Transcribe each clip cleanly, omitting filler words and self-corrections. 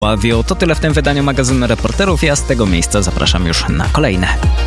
Avio. To tyle w tym wydaniu magazynu Reporterów. Ja z tego miejsca zapraszam już na kolejne.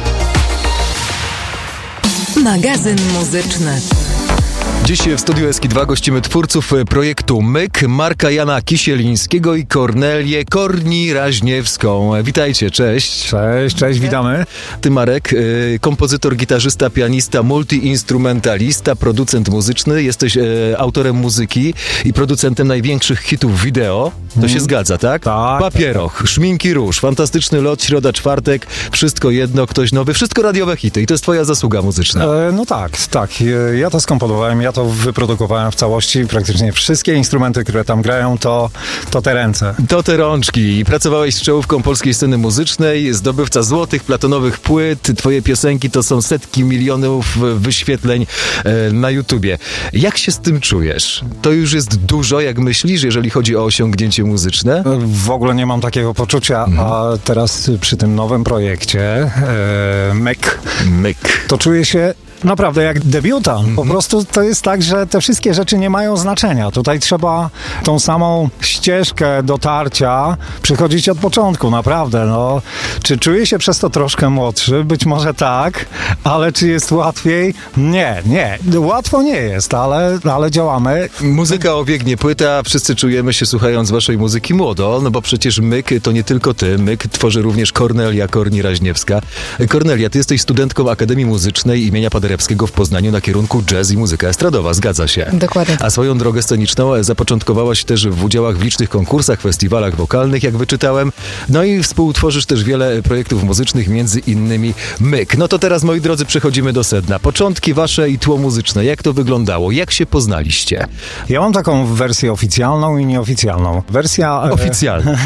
Magazyn muzyczny. Dziś w studiu SK2 gościmy twórców projektu Myk, Marka Jana Kisielińskiego i Kornelię Korni-Raźniewską. Witajcie, cześć. Cześć, witamy. Ty, Marek, kompozytor, gitarzysta, pianista, multiinstrumentalista, producent muzyczny. Jesteś autorem muzyki i producentem największych hitów wideo. To się zgadza, tak? Tak. Papieroch, Szminki Róż, Fantastyczny lot, Środa, Czwartek, Wszystko jedno, Ktoś nowy, wszystko radiowe hity i to jest twoja zasługa muzyczna. No tak. Ja to skomponowałem, ja to wyprodukowałem w całości. Praktycznie wszystkie instrumenty, które tam grają, to te ręce. To te rączki. Pracowałeś z czołówką polskiej sceny muzycznej, zdobywca złotych, platonowych płyt. Twoje piosenki to są setki milionów wyświetleń na YouTubie. Jak się z tym czujesz? To już jest dużo, jak myślisz, jeżeli chodzi o osiągnięcie muzyczne? W ogóle nie mam takiego poczucia, a teraz przy tym nowym projekcie Myk, to czuję się naprawdę jak debiutant. Po prostu to jest tak, że te wszystkie rzeczy nie mają znaczenia. Tutaj trzeba tą samą ścieżkę dotarcia przechodzić od początku, naprawdę. No. Czy czuję się przez to troszkę młodszy? Być może tak, ale czy jest łatwiej? Nie. Łatwo nie jest, ale działamy. Muzyka obiegnie płyta, wszyscy czujemy się słuchając waszej muzyki młodo, no bo przecież Myk to nie tylko ty. Myk tworzy również Kornelia Korni-Raźniewska. Kornelia, ty jesteś studentką Akademii Muzycznej imienia Paderewskiego w Poznaniu na kierunku jazz i muzyka estradowa, zgadza się? Dokładnie. A swoją drogę sceniczną zapoczątkowałaś też w udziałach w licznych konkursach, festiwalach wokalnych, jak wyczytałem. No i współtworzysz też wiele projektów muzycznych, między innymi Myk. No to teraz, moi drodzy, przechodzimy do sedna. Początki wasze i tło muzyczne. Jak to wyglądało? Jak się poznaliście? Ja mam taką wersję oficjalną i nieoficjalną. Wersja oficjalna.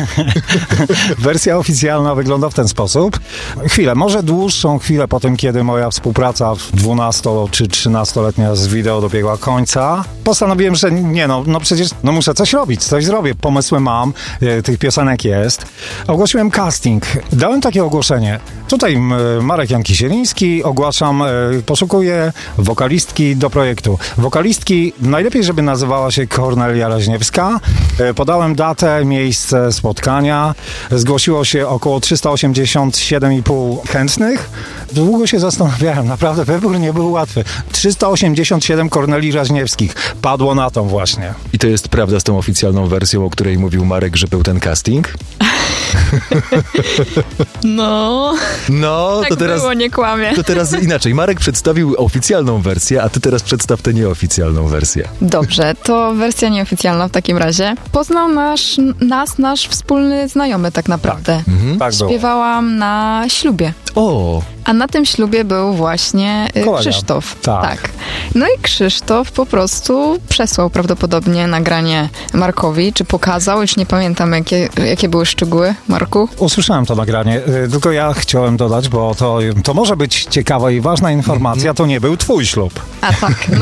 Wersja oficjalna wygląda w ten sposób. Może dłuższą chwilę po tym, kiedy moja współpraca 12 czy 13-letnia z wideo dobiegła końca, postanowiłem, że przecież muszę coś robić, coś zrobię. Pomysły mam, tych piosenek jest. Ogłosiłem casting. Dałem takie ogłoszenie. Tutaj Marek Jan Kisieliński, ogłaszam, poszukuję wokalistki do projektu. Wokalistki najlepiej, żeby nazywała się Kornelia Raźniewska. Podałem datę, miejsce spotkania. Zgłosiło się około 387,5 chętnych. Długo się zastanawiałem, naprawdę wybór nie był łatwy. 387 Kornelii Raźniewskich. Padło na tą właśnie. I to jest prawda z tą oficjalną wersją, o której mówił Marek, że był ten casting? No, tak to teraz było, nie kłamie. To teraz inaczej. Marek przedstawił oficjalną wersję, a ty teraz przedstaw tę nieoficjalną wersję. Dobrze, to wersja nieoficjalna w takim razie. Poznał nasz wspólny znajomy tak naprawdę. Tak było. Śpiewałam na ślubie. O! A na tym ślubie był właśnie Krzysztof. Tak. No i Krzysztof po prostu przesłał prawdopodobnie nagranie Markowi, czy pokazał, już nie pamiętam jakie były szczegóły, Marku. Usłyszałem to nagranie, tylko ja chciałem dodać, bo to może być ciekawa i ważna informacja, to nie był twój ślub. A tak, no.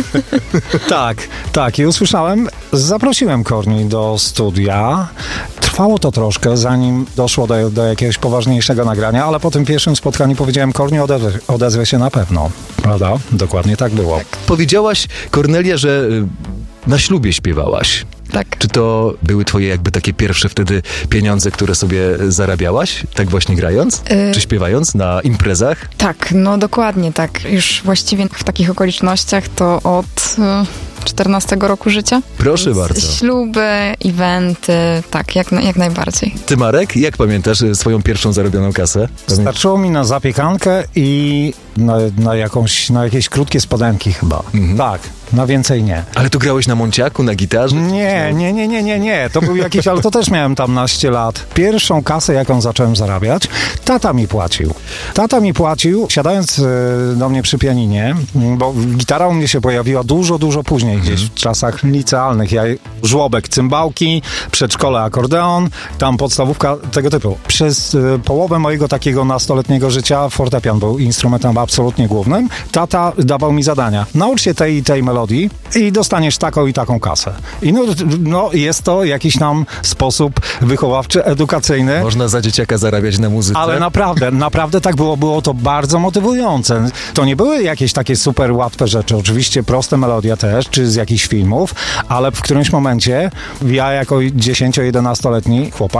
Tak, i usłyszałem, zaprosiłem Korni do studia. Trwało to troszkę, zanim doszło do jakiegoś poważniejszego nagrania, ale po tym pierwszym spotkaniu powiedziałem, Korni, odezwę się na pewno. Prawda? Dokładnie tak było. Tak. Powiedziałaś, Kornelia, że na ślubie śpiewałaś. Tak. Czy to były twoje jakby takie pierwsze wtedy pieniądze, które sobie zarabiałaś? Tak właśnie grając? Czy śpiewając na imprezach? Tak, no dokładnie tak. Już właściwie w takich okolicznościach to od 14 roku życia. Proszę bardzo. Śluby, eventy, tak, jak najbardziej. Ty, Marek, jak pamiętasz swoją pierwszą zarobioną kasę? Starczyło mi na zapiekankę i na jakieś krótkie spodenki chyba. Tak. Na więcej nie. Ale tu grałeś na monciaku, na gitarze? Nie. To był jakiś, ale to też miałem tam naście lat. Pierwszą kasę, jaką zacząłem zarabiać, tata mi płacił, siadając do mnie przy pianinie, bo gitara u mnie się pojawiła dużo później, gdzieś w czasach licealnych. Żłobek, cymbałki, przedszkole, akordeon, tam podstawówka, tego typu. Przez połowę mojego takiego nastoletniego życia fortepian był instrumentem absolutnie głównym. Tata dawał mi zadania. Naucz się tej melodii, melodii i dostaniesz taką i taką kasę. I no jest to jakiś tam sposób wychowawczy, edukacyjny. Można za dzieciaka zarabiać na muzyce. Ale naprawdę tak było. Było to bardzo motywujące. To nie były jakieś takie super łatwe rzeczy. Oczywiście proste melodie też, czy z jakichś filmów, ale w którymś momencie ja jako 10-11-letni chłopak